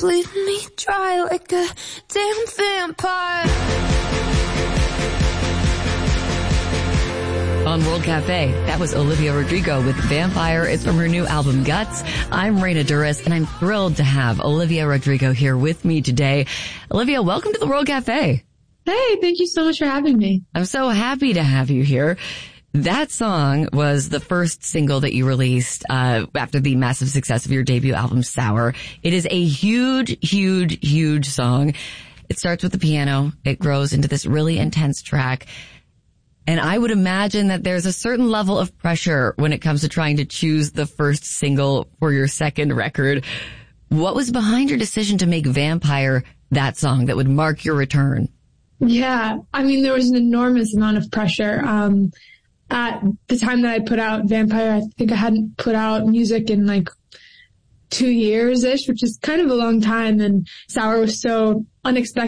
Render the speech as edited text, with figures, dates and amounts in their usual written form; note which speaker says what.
Speaker 1: bleed me dry like a damn vampire.
Speaker 2: On World Cafe, that was Olivia Rodrigo with Vampire. It's from her new album, Guts. I'm Raina Duras, and I'm thrilled to have Olivia Rodrigo here with me today. Olivia, welcome to the World Cafe.
Speaker 3: Hey, thank you so much for having me.
Speaker 2: I'm so happy to have you here. That song was the first single that you released after the massive success of your debut album, Sour. It is a huge, huge, huge song. It starts with the piano. It grows into this really intense track. And I would imagine that there's a certain level of pressure when it comes to trying to choose the first single for your second record. What was behind your decision to make Vampire that song that would mark your return?
Speaker 3: Yeah, I mean, there was an enormous amount of pressure. At the time that I put out Vampire, I think I hadn't put out music in like 2 years-ish, which is kind of a long time. And Sour was so unexpected